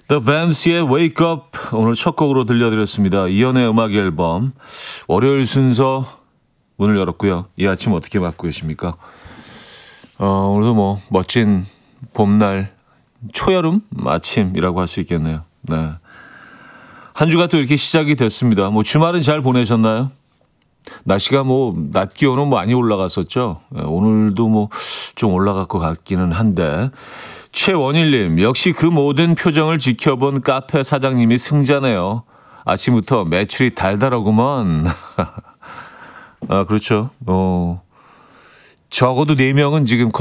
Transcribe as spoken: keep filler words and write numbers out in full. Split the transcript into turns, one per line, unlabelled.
The Vamps의 Wake Up 오늘 첫 곡으로 들려드렸습니다. 이연의 음악 앨범 월요일 순서 문을 열었고요. 이 아침 어떻게 맞고 계십니까? 어, 오늘도 뭐 멋진 봄날 초여름 아침이라고 할 수 있겠네요. 네. 한 주가 또 이렇게 시작이 됐습니다. 뭐 주말은 잘 보내셨나요? 날씨가 뭐 낮 기온은 많이 올라갔었죠. 네, 오늘도 뭐 좀 올라갈 것 같기는 한데 최원일님 역시 그 모든 표정을 지켜본 카페 사장님이 승자네요. 아침부터 매출이 달달하구먼. 아 그렇죠. 어 적어도 네 명은 지금